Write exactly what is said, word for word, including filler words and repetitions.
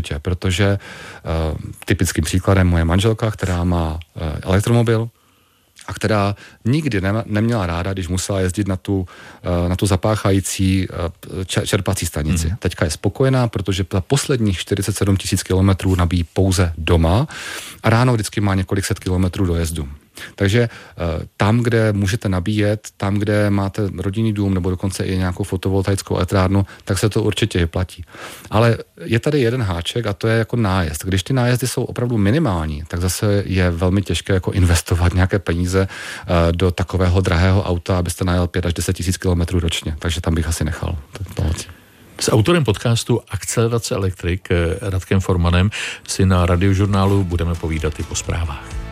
určitě, protože uh, typickým příkladem moje manželka, která má uh, elektromobil, a která nikdy ne, neměla ráda, když musela jezdit na tu, na tu zapáchající čerpací stanici. Mm. Teďka je spokojená, protože za posledních čtyřicet sedm tisíc kilometrů nabíjí pouze doma a ráno vždycky má několik set kilometrů dojezdu. Takže tam, kde můžete nabíjet, tam, kde máte rodinný dům nebo dokonce i nějakou fotovoltaickou elektrárnu, tak se to určitě vyplatí. Ale je tady jeden háček a to je jako nájezd. Když ty nájezdy jsou opravdu minimální, tak zase je velmi těžké jako investovat nějaké peníze do takového drahého auta, abyste najel pět až deset tisíc kilometrů ročně. Takže tam bych asi nechal. S autorem podcastu Akcelerace elektrik Radkem Formanem si na Radiožurnálu budeme povídat i po zprávách.